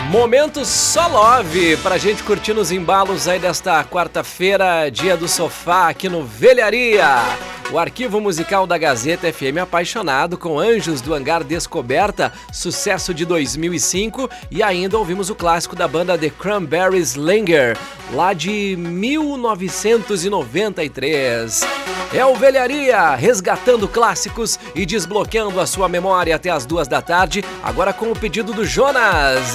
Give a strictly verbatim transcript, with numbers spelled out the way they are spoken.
Momento só love pra gente curtir nos embalos aí desta quarta-feira, dia do sofá aqui no Velharia. O arquivo musical da Gazeta F M apaixonado com Anjos do Hangar Descoberta, sucesso de dois mil e cinco, e ainda ouvimos o clássico da banda The Cranberries, Linger, lá de mil novecentos e noventa e três. É o Velharia, resgatando clássicos e desbloqueando a sua memória até as duas da tarde, agora com o pedido do Jonas.